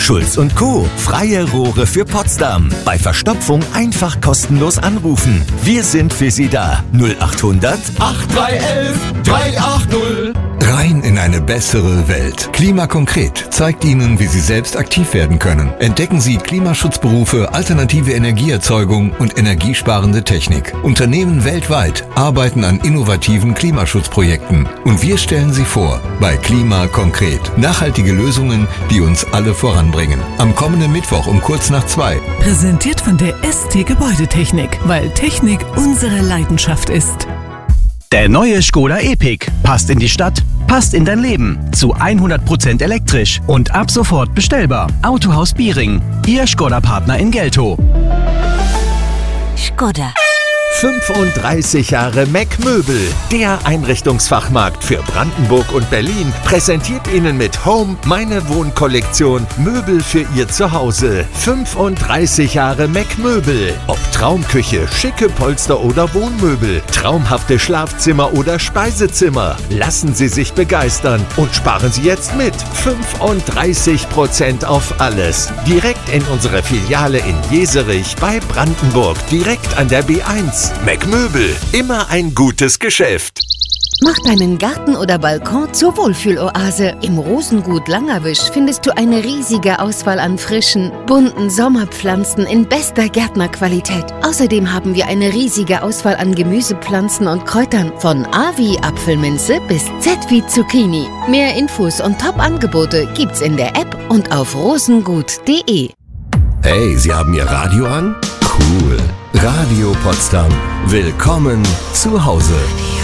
Schulz & Co. Freie Rohre für Potsdam. Bei Verstopfung einfach kostenlos anrufen. Wir sind für Sie da. 0800 8311 380. Rein in eine bessere Welt. Klimakonkret zeigt Ihnen, wie Sie selbst aktiv werden können. Entdecken Sie Klimaschutzberufe, alternative Energieerzeugung und energiesparende Technik. Unternehmen weltweit arbeiten an innovativen Klimaschutzprojekten. Und wir stellen sie vor bei Klimakonkret. Nachhaltige Lösungen, die uns alle voranbringen. Am kommenden Mittwoch um kurz nach 2. Präsentiert von der ST Gebäudetechnik, weil Technik unsere Leidenschaft ist. Der neue Škoda Epiq passt in die Stadt, passt in dein Leben. Zu 100% elektrisch und ab sofort bestellbar. Autohaus Biering, Ihr Škoda-Partner in Geltow. Škoda. 35 Jahre Meck Möbel, der Einrichtungsfachmarkt für Brandenburg und Berlin, präsentiert Ihnen mit Home meine Wohnkollektion Möbel für Ihr Zuhause. 35 Jahre Meck Möbel. Ob Traumküche, schicke Polster oder Wohnmöbel, traumhafte Schlafzimmer oder Speisezimmer. Lassen Sie sich begeistern und sparen Sie jetzt mit 35% auf alles. Direkt in unsere Filiale in Jeserich bei Brandenburg, direkt an der B1. Meck Möbel, immer ein gutes Geschäft. Mach deinen Garten oder Balkon zur Wohlfühloase. Im Rosengut Langerwisch findest du eine riesige Auswahl an frischen, bunten Sommerpflanzen in bester Gärtnerqualität. Außerdem haben wir eine riesige Auswahl an Gemüsepflanzen und Kräutern. Von A wie Apfelminze bis Z wie Zucchini. Mehr Infos und Top-Angebote gibt's in der App und auf rosengut.de. Hey, Sie haben Ihr Radio an? Cool. Radio Potsdam. Willkommen zu Hause.